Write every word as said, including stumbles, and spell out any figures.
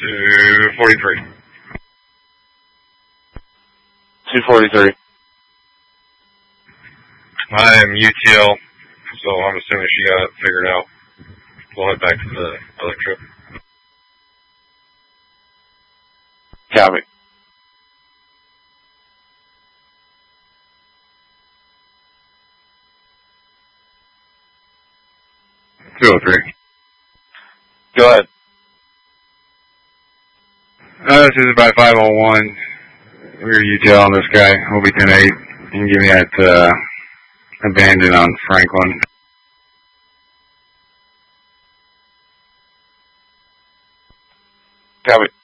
two forty-three. two forty-three. I am U T L, so I'm assuming she got it figured out. We'll head back to the other trip. Copy. two oh three. Go ahead. Uh, this is about five oh one. We're U T L on this guy. We'll be ten eight. You can give me that, uh, abandoned on Franklin. Copy.